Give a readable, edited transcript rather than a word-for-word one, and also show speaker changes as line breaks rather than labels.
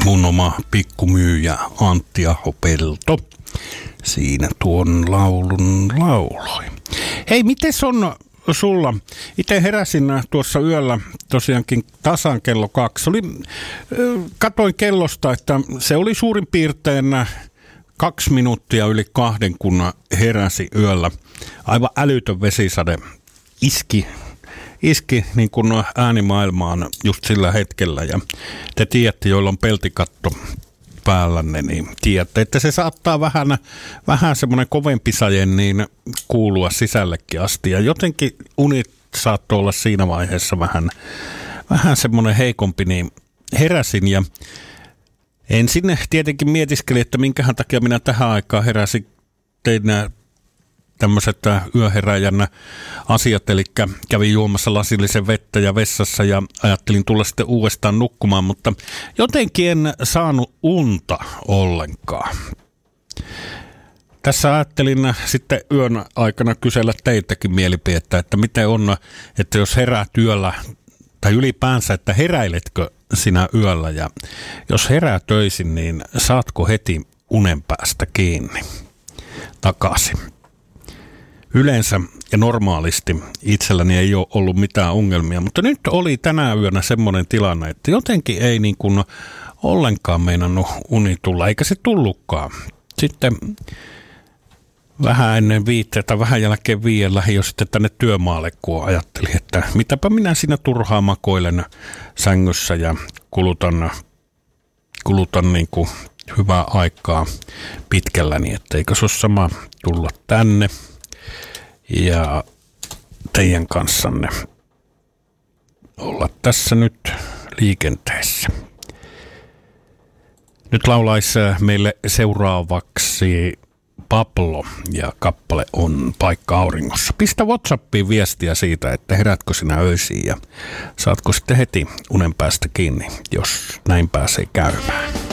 mun oma pikkumyyjä Antti Aho-Pelto siinä tuon laulun lauloi. Hei, mites on sulla? Itse heräsin tuossa yöllä tosiaankin tasan kello 2. Katoin kellosta, että se oli suurin piirtein 2 minuuttia yli 2, kun heräsi yöllä. Aivan älytön vesisade iski niin kuin äänimaailmaan just sillä hetkellä. Ja te tiedätte, joilla on peltikatto päällänne, niin tiedätte, että se saattaa vähän semmoinen kovempi saje niin kuulua sisällekin asti. Ja jotenkin unit saattoi olla siinä vaiheessa vähän semmoinen heikompi, niin heräsin ja ensin tietenkin mietiskelin, että minkähän takia minä tähän aikaan heräsin. Tein tämmöiset yöheräjän asiat, eli kävin juomassa lasillisen vettä ja vessassa ja ajattelin tulla sitten uudestaan nukkumaan, mutta jotenkin en saanut unta ollenkaan. Tässä ajattelin sitten yön aikana kysellä teiltäkin mielipidettä, että miten on, että jos heräät yöllä tai ylipäänsä, että heräiletkö sinä yöllä ja jos herää töisin, niin saatko heti unen päästä kiinni takaisin? Yleensä ja normaalisti itselläni ei ole ollut mitään ongelmia, mutta nyt oli tänä yönä semmoinen tilanne, että jotenkin ei niin kuin ollenkaan meinannut uni tulla, eikä se tullutkaan. Sitten vähän ennen 5 tai vähän jälkeen 5 lähdin jo sitten tänne työmaalle, kun ajattelin, että mitäpä minä siinä turhaa makoilen sängyssä ja kulutan niin kuin hyvää aikaa pitkälläni, että eikö se ole sama tulla tänne ja teidän kanssanne olla tässä nyt liikenteessä. Nyt laulaisi meille seuraavaksi Pablo ja kappale on Paikka auringossa. Pistä WhatsAppiin viestiä siitä, että herätkö sinä öisiin ja saatko sitten heti unen päästä kiinni, jos näin pääsee käymään.